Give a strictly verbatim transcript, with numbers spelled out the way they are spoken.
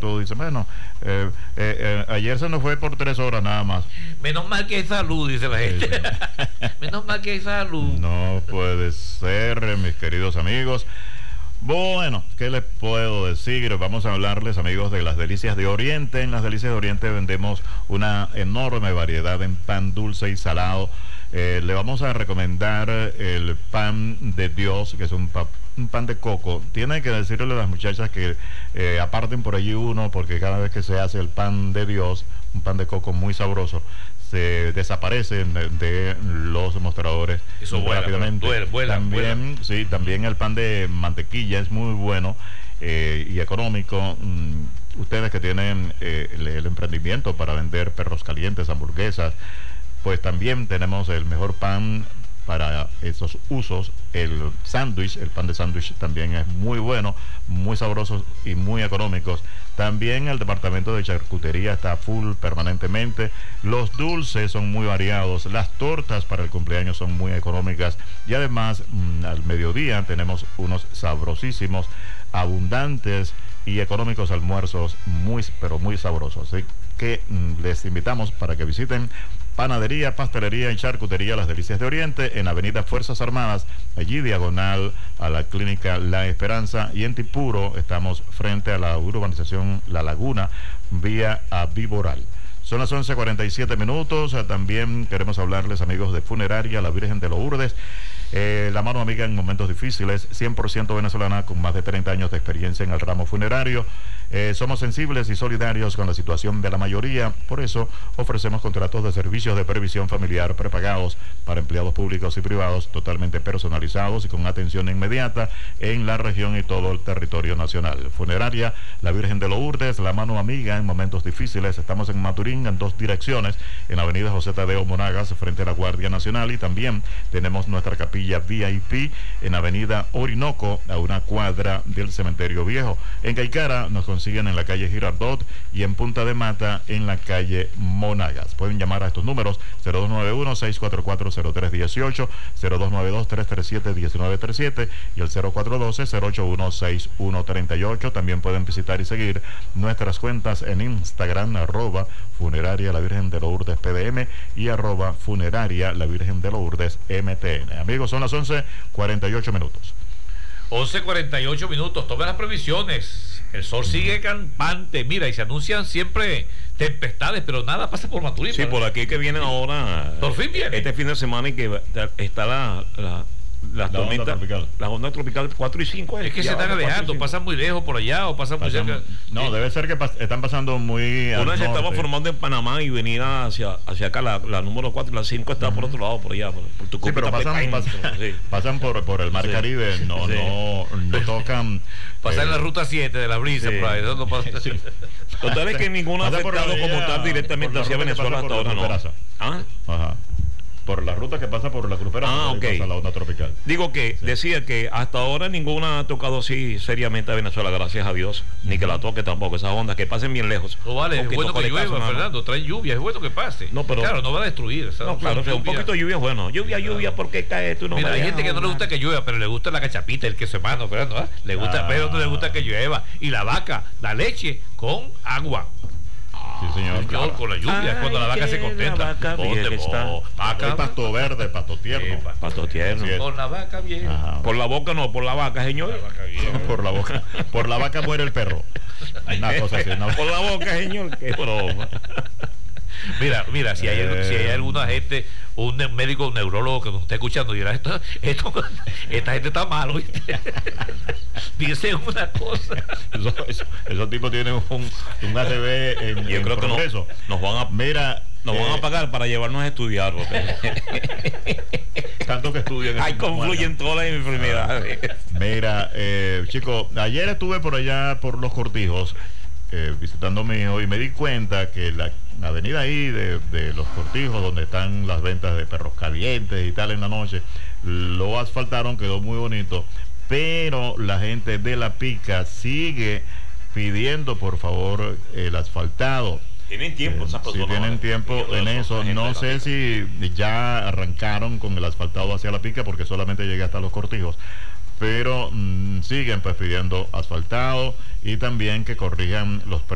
tú dices, bueno, eh, eh, eh, ayer se nos fue por tres horas nada más. Menos mal que hay salud, dice la gente. Sí, sí. Menos mal que hay salud. No puede ser, mis queridos amigos. Bueno, ¿qué les puedo decir? Vamos a hablarles, amigos, de las Delicias de Oriente. En las Delicias de Oriente vendemos una enorme variedad en pan dulce y salado. Eh, le vamos a recomendar el pan de Dios, que es un, pa un pan de coco. Tienen que decirle a las muchachas que eh, aparten por allí uno, porque cada vez que se hace el pan de Dios, un pan de coco muy sabroso, se desaparecen de, de los mostradores. Eso vuela, rápidamente. Vuela, vuela, también, vuela. sí, también el pan de mantequilla es muy bueno eh, y económico. Mm, ustedes que tienen eh, el, el emprendimiento para vender perros calientes, hamburguesas, pues también tenemos el mejor pan para esos usos. El sándwich, el pan de sándwich también es muy bueno, muy sabroso y muy económicos. También el departamento de charcutería está full permanentemente. Los dulces son muy variados. Las tortas para el cumpleaños son muy económicas. Y además, mmm, al mediodía tenemos unos sabrosísimos, abundantes y económicos almuerzos muy, pero muy sabrosos. Así que mmm, les invitamos para que visiten Panadería, Pastelería y Charcutería Las Delicias de Oriente en Avenida Fuerzas Armadas, allí diagonal a la Clínica La Esperanza, y en Tipuro estamos frente a la urbanización La Laguna, vía a Viboral. Son las once cuarenta y siete minutos. También queremos hablarles, amigos, de Funeraria La Virgen de Lourdes. Eh, la mano amiga en momentos difíciles, cien por ciento venezolana, con más de treinta años de experiencia en el ramo funerario. Eh, somos sensibles y solidarios con la situación de la mayoría. Por eso ofrecemos contratos de servicios de previsión familiar prepagados para empleados públicos y privados, totalmente personalizados y con atención inmediata en la región y todo el territorio nacional. Funeraria La Virgen de Lourdes, la mano amiga en momentos difíciles. Estamos en Maturín en dos direcciones, en Avenida José Tadeo Monagas, frente a la Guardia Nacional, y también tenemos nuestra capilla V I P en Avenida Orinoco, a una cuadra del Cementerio Viejo. En Caicara nos consiguen en la calle Girardot y en Punta de Mata en la calle Monagas. Pueden llamar a estos números: cero dos nueve uno, seis cuatro cuatro, cero tres uno ocho, cero dos nueve dos, tres tres siete, uno nueve tres siete y el cero cuatro uno dos, cero ocho uno, seis uno tres ocho. También pueden visitar y seguir nuestras cuentas en Instagram, arroba Funeraria La Virgen de Lourdes P D M y arroba Funeraria La Virgen de Lourdes M T N. Amigos, son las once cuarenta y ocho minutos. once cuarenta y ocho minutos. Tomen las previsiones. El sol sigue campante. Mira, y se anuncian siempre tempestades, pero nada pasa por Maturín. Sí, por aquí que vienen ahora. Por fin viene. Este fin de semana y que está la... la las la tormentas, onda tropical. las ondas tropicales cuatro y cinco. Es que se están alejando, pasan muy lejos por allá o pasan, pasan muy cerca. No, sí. Debe ser que pas están pasando muy. Una se estaba formando en Panamá y venía hacia, hacia acá, la, la número cuatro y la cinco está uh -huh. por otro lado, por allá. Por, por tu sí, pero pasan, pasan, sí. pasan por, por el Mar sí. Caribe, no, sí. no, no tocan. Pasan en eh, la ruta siete de la brisa, sí. por ahí. No pasa. Sí. Total es que ninguno ha afectado como tal directamente hacia Venezuela hasta ahora, no. ¿Ah? Ajá. Por la ruta que pasa por la Cruz Peraza, ah, okay. pasa la onda tropical. Digo que, sí. decía que hasta ahora ninguna ha tocado así seriamente a Venezuela, gracias a Dios, uh -huh. ni que la toque tampoco, esas ondas que pasen bien lejos. No vale, es bueno que llueva, Fernando, trae lluvia, es bueno que pase. No, pero, claro, no va a destruir. ¿sabes? No, claro, o sea, un poquito de lluvia es bueno. Lluvia, lluvia, claro. porque cae tú no. Mira, hay gente que no le gusta que llueva, pero le gusta la cachapita, el queso hermano, Fernando, ¿eh? Le gusta, ah. pero no le gusta que llueva. Y la vaca, la leche con agua. Sí, señor. Claro. Con la lluvia, ay, es cuando la vaca se contenta. La vaca Ponte, está. Vaca. El pasto verde, pasto tierno. Sí, pasto tierno. Por la vaca bien. Ajá. Por la boca no, por la vaca, señor. La vaca bien. Por la boca. Por la vaca muere el perro. Una cosa así. Una... Por la boca, señor. Qué broma. Mira, mira, si hay, eh... si hay alguna gente, un médico, un neurólogo que nos está escuchando, dirá, esto, esto, esta gente está mal, ¿oíste? Dicen una cosa. Eso, eso, esos tipos tienen un, un A T V en, Yo en creo progreso. Que no, nos van a... Mira... Nos eh, van a pagar para llevarnos a estudiar. Tanto que estudian. Ahí confluyen todas las enfermedades. Mira, eh, chicos, ayer estuve por allá por Los Cortijos, eh, visitando a mi hijo, y me di cuenta que la, la avenida ahí de, de Los Cortijos, donde están las ventas de perros calientes y tal en la noche, lo asfaltaron, quedó muy bonito, pero la gente de La Pica sigue pidiendo por favor el asfaltado. Tienen tiempo, esas personas. Si tienen tiempo en eso. No sé si ya arrancaron con el asfaltado hacia La Pica, porque solamente llegué hasta Los Cortijos. Pero mmm, siguen pues pidiendo asfaltado y también que corrijan los